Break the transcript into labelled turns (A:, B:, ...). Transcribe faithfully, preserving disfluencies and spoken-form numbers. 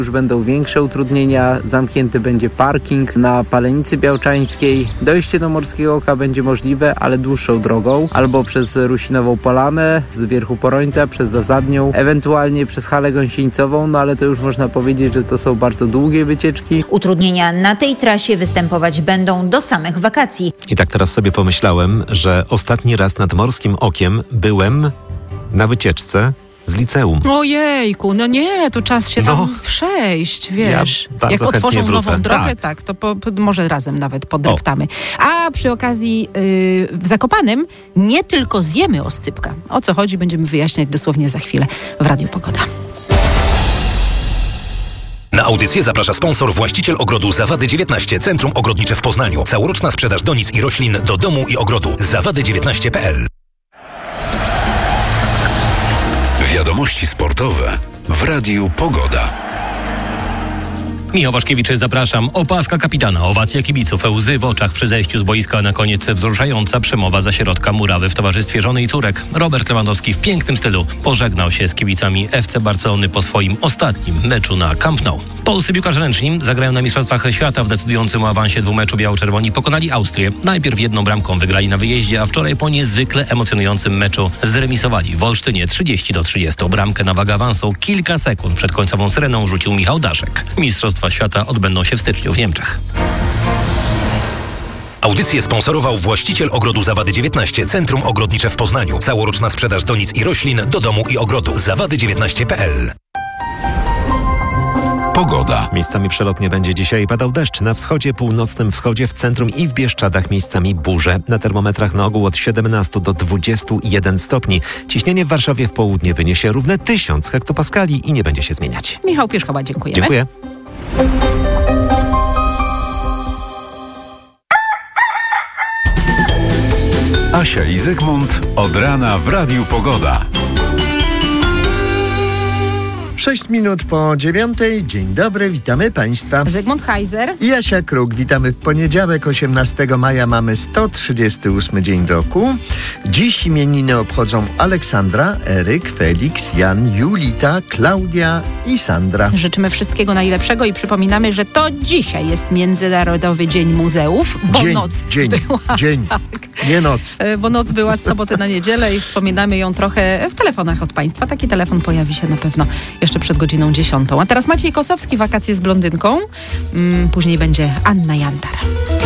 A: Już będą większe utrudnienia, zamknięty będzie parking na Palenicy Białczańskiej. Dojście do Morskiego Oka będzie możliwe, ale dłuższą drogą, albo przez Rusinową Polanę, z Wierchu Porońca, przez Zasadnią, ewentualnie przez Halę Gąsienicową, no ale to już można powiedzieć, że to są bardzo długie wycieczki.
B: Utrudnienia na tej trasie występować będą do samych wakacji.
C: I tak teraz sobie pomyślałem, że ostatni raz nad Morskim Okiem byłem na wycieczce z liceum.
D: Ojejku, no nie, to czas się
C: No.
D: tam przejść, wiesz.
C: Ja
D: Jak otworzą
C: chętnie
D: nową
C: wrócę.
D: drogę,
C: Tak.
D: tak, to po, po, może razem nawet podreptamy. A przy okazji yy, w Zakopanem nie tylko zjemy oscypka. O co chodzi, będziemy wyjaśniać dosłownie za chwilę w Radiu Pogoda.
E: Na audycję zaprasza sponsor, właściciel ogrodu Zawady dziewiętnaście, Centrum Ogrodnicze w Poznaniu. Całoroczna sprzedaż donic i roślin do domu i ogrodu. zawady dziewiętnaście kropka p l.
F: Wiadomości sportowe w Radiu Pogoda.
G: Michał Waszkiewicz, zapraszam. Opaska kapitana, owacja kibiców, łzy w oczach przy zejściu z boiska, a na koniec wzruszająca przemowa za środka murawy w towarzystwie żony i córek. Robert Lewandowski w pięknym stylu pożegnał się z kibicami F C Barcelony po swoim ostatnim meczu na Camp Nou. Polscy piłkarze ręczni zagrają na Mistrzostwach Świata w decydującym o awansie dwumeczu. Biało-czerwoni pokonali Austrię. Najpierw jedną bramką wygrali na wyjeździe, a wczoraj po niezwykle emocjonującym meczu zremisowali w Olsztynie trzydzieści do trzydziestu. Bramkę na wagę awansu kilka sekund przed końcową syreną rzucił Michał Daszek. Mistrzostwa Świata odbędą się w styczniu w Niemczech.
E: Audycję sponsorował właściciel ogrodu Zawady dziewiętnaście, Centrum Ogrodnicze w Poznaniu. Całoroczna sprzedaż donic i roślin do domu i ogrodu. zawady dziewiętnaście kropka p l.
F: Pogoda.
C: Miejscami przelotnie będzie dzisiaj padał deszcz. Na wschodzie, północnym wschodzie, w centrum i w Bieszczadach miejscami burze. Na termometrach na ogół od siedemnastu do dwudziestu jeden stopni. Ciśnienie w Warszawie w południe wyniesie równe tysiąc hektopaskali i nie będzie się zmieniać.
D: Michał Pierzchowa, dziękujemy.
C: Dziękuję.
F: Asia i Zygmunt od rana w Radiu Pogoda.
H: Sześć minut po dziewiątej. Dzień dobry, witamy Państwa.
D: Zygmunt Heiser.
H: I Asia Kruk, witamy w poniedziałek, osiemnastego maja, mamy sto trzydziesty ósmy dzień roku. Dziś imieniny obchodzą Aleksandra, Eryk, Felix, Jan, Julita, Klaudia i Sandra.
D: Życzymy wszystkiego najlepszego i przypominamy, że to dzisiaj jest Międzynarodowy Dzień Muzeów, bo
H: dzień,
D: noc
H: dzień,
D: była...
H: dzień,
D: tak,
H: nie noc.
D: bo noc była z soboty na niedzielę i wspominamy ją trochę w telefonach od Państwa. Taki telefon pojawi się na pewno jeszcze przed godziną dziesiątą. A teraz Maciej Kosowski, wakacje z blondynką. Mm, później będzie Anna Jantar.